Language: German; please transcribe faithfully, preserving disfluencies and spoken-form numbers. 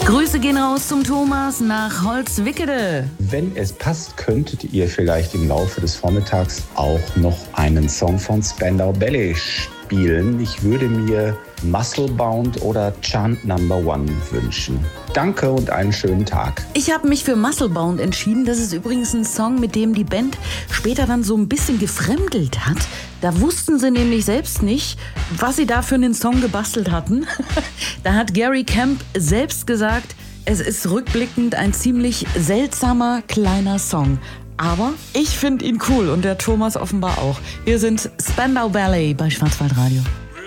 Grüße gehen raus zum Thomas nach Holzwickede. Wenn es passt, könntet ihr vielleicht im Laufe des Vormittags auch noch einen Song von Spandau Ballet spielen. Ich würde mir Musclebound oder Chant Number One wünschen. Danke und einen schönen Tag. Ich habe mich für Musclebound entschieden. Das ist übrigens ein Song, mit dem die Band später dann so ein bisschen gefremdelt hat. Da wussten sie nämlich selbst nicht, was sie da für einen Song gebastelt hatten. Da hat Gary Camp selbst gesagt, es ist rückblickend ein ziemlich seltsamer kleiner Song. Aber ich finde ihn cool und der Thomas offenbar auch. Wir sind Spandau Ballet bei Schwarzwaldradio.